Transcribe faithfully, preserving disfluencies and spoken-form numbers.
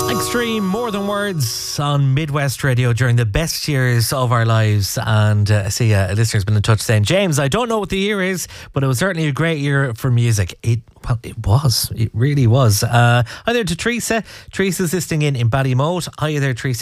Extreme, More Than Words on Midwest Radio during the best years of our lives. And uh, I see uh, a listener's been in touch saying, James, I don't know what the year is, but it was certainly a great year for music. It Well, it was. It really was. Uh, hi there to Teresa. Teresa's listening in in Ballymote. Hi there, Teresa.